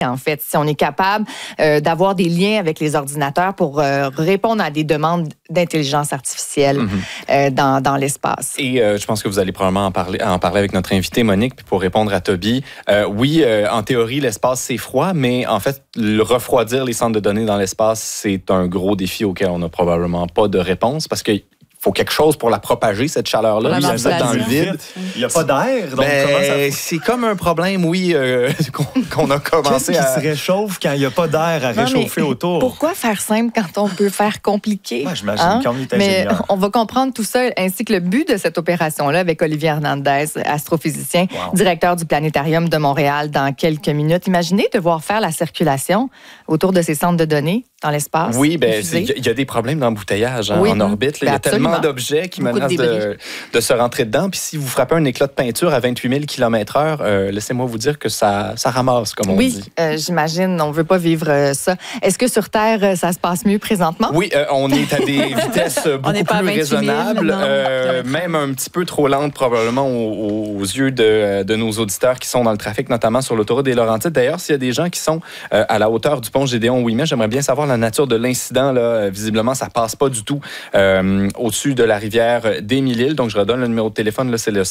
En fait, si on est capable d'avoir des liens avec les ordinateurs pour répondre à des demandes d'intelligence artificielle dans l'espace. Et je pense que vous allez probablement en parler avec notre invité Monique. Puis pour répondre à Toby, oui, en théorie, l'espace, c'est froid, mais en fait, refroidir les centres de données dans l'espace, c'est un gros défi auquel on n'a probablement pas de réponse parce que faut quelque chose pour la propager, cette chaleur-là. Il y a dans le vide. Il n'y a pas d'air. Donc comment ça... C'est comme un problème, oui, qu'on a commencé Qu'est-ce qui se réchauffe quand il n'y a pas d'air à réchauffer autour? Pourquoi faire simple quand on peut faire compliqué? Ouais, j'imagine qu'on est ingénieur. Mais on va comprendre tout ça, ainsi que le but de cette opération-là avec Olivier Hernandez, astrophysicien, directeur du Planétarium de Montréal, dans quelques minutes. Imaginez devoir faire la circulation autour de ces centres de données dans l'espace. Oui, il y a des problèmes d'embouteillage en orbite. Il y a tellement d'objets qui menacent de se rentrer dedans. Puis si vous frappez un éclat de peinture à 28 000 km/h, laissez-moi vous dire que ça ramasse, comme on dit. Oui, j'imagine. On ne veut pas vivre ça. Est-ce que sur Terre, ça se passe mieux présentement? Oui, on est à des vitesses beaucoup plus raisonnables, même un petit peu trop lentes probablement aux yeux de nos auditeurs qui sont dans le trafic, notamment sur l'autoroute des Laurentides. D'ailleurs, s'il y a des gens qui sont à la hauteur du pont Gédéon-Ouimet, j'aimerais bien savoir la nature de l'incident. Là. Visiblement, ça passe pas du tout au-dessus de la rivière d'Émile-Île. Donc, je redonne le numéro de téléphone. Là, c'est le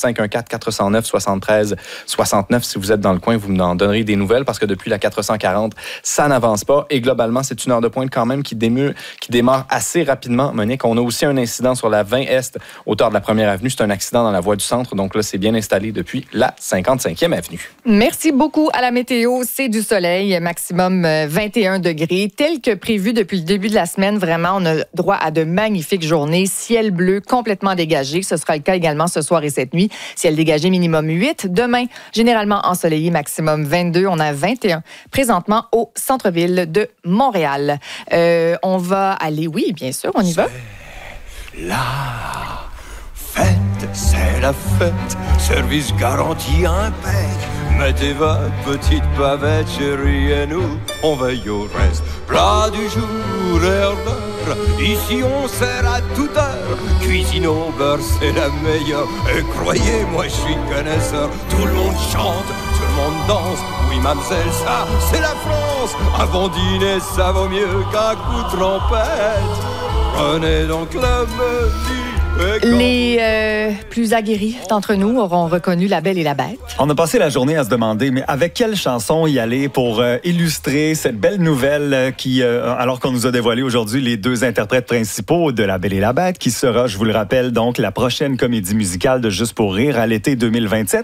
514-409-73-69. Si vous êtes dans le coin, vous m'en donnerez des nouvelles parce que depuis la 440, ça n'avance pas. Et globalement, c'est une heure de pointe quand même qui démarre assez rapidement. Monique, on a aussi un incident sur la 20 Est, hauteur de la 1er avenue. C'est un accident dans la voie du centre. Donc là, c'est bien installé depuis la 55e avenue. Merci beaucoup à la météo. C'est du soleil, maximum 21 degrés. Tel que prévu depuis le début de la semaine, vraiment, on a droit à de magnifiques journées. Ciel bleu complètement dégagé. Ce sera le cas également ce soir et cette nuit. Ciel dégagé minimum 8. Demain, généralement ensoleillé, maximum 22. On a 21 présentement au centre-ville de Montréal. On va aller, oui, bien sûr, on y va. La fête, c'est la fête. Service garanti impec. Mettez votre petite bavette, chérie, et nous, on veille au reste. Plat du jour, heure d'heure, ici on sert à toute heure. Cuisine au beurre, c'est la meilleure. Et croyez-moi, je suis connaisseur. Tout le monde chante, tout le monde danse. Oui, mademoiselle, ça, c'est la France. Avant dîner, ça vaut mieux qu'un coup de trompette. Prenez donc le menu. Les plus aguerris d'entre nous auront reconnu La Belle et la Bête. On a passé la journée à se demander, mais avec quelle chanson y aller pour illustrer cette belle nouvelle qui, alors qu'on nous a dévoilé aujourd'hui les deux interprètes principaux de La Belle et la Bête, qui sera, je vous le rappelle, donc la prochaine comédie musicale de Juste pour rire à l'été 2027.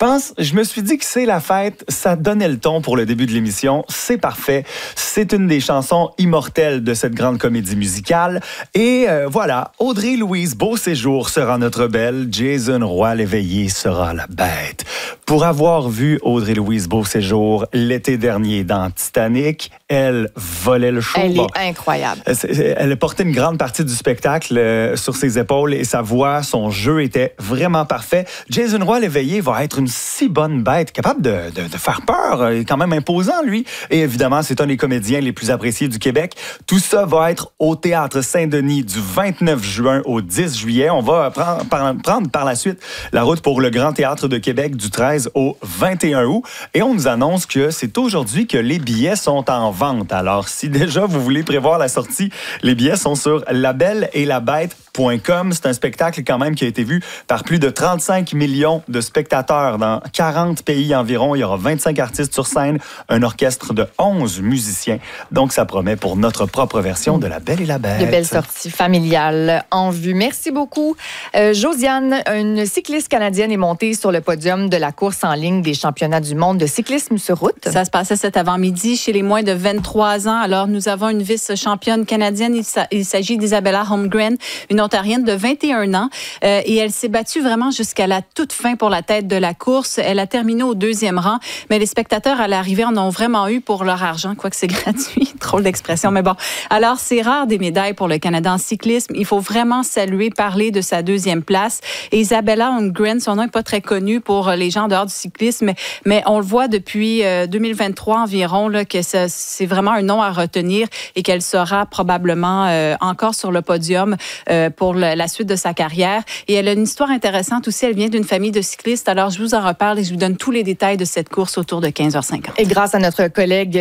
Je me suis dit que c'est la fête, ça donnait le ton pour le début de l'émission, c'est parfait. C'est une des chansons immortelles de cette grande comédie musicale. Et voilà, Audrey-Louise Beauséjour sera notre belle, Jason Roy l'éveillé sera la bête. Pour avoir vu Audrey-Louise Beauséjour l'été dernier dans Titanic, elle volait le show. Elle est incroyable. Elle portait une grande partie du spectacle sur ses épaules et sa voix, son jeu était vraiment parfait. Jason Roy l'éveillé va être une si bonne bête, capable de faire peur, quand même imposant, lui. Et évidemment, c'est un des comédiens les plus appréciés du Québec. Tout ça va être au Théâtre Saint-Denis du 29 juin au 10 juillet. On va prendre par la suite la route pour le Grand Théâtre de Québec du 13 au 21 août. Et on nous annonce que c'est aujourd'hui que les billets sont en vente. Alors, si déjà vous voulez prévoir la sortie, les billets sont sur labelleetlabête.com. C'est un spectacle quand même qui a été vu par plus de 35 millions de spectateurs dans 40 pays environ. Il y aura 25 artistes sur scène, un orchestre de 11 musiciens. Donc, ça promet pour notre propre version de La Belle et la Bête. De belles sorties familiales en vue. Merci beaucoup. Josiane, une cycliste canadienne est montée sur le podium de la course en ligne des championnats du monde de cyclisme sur route. Ça se passait cet avant-midi chez les moins de 23 ans. Alors, nous avons une vice-championne canadienne. Il s'agit d'Isabella Holmgren, une Ontarienne de 21 ans. Et elle s'est battue vraiment jusqu'à la toute fin pour la tête de la course. Elle a terminé au 2e rang. Mais les spectateurs à l'arrivée en ont vraiment eu pour leur argent, quoique c'est gratuit. Drôle d'expression, mais bon. Alors, c'est rare des médailles pour le Canada en cyclisme. Il faut vraiment saluer, parler de sa 2e place. Et Isabella Holmgren, son nom n'est pas très connu pour les gens dehors du cyclisme, mais on le voit depuis 2023 environ là, que c'est vraiment un nom à retenir et qu'elle sera probablement encore sur le podium pour la suite de sa carrière. Et elle a une histoire intéressante aussi. Elle vient d'une famille de cyclistes. Alors, je vous en reparle et je vous donne tous les détails de cette course autour de 15h50. Et grâce à notre collègue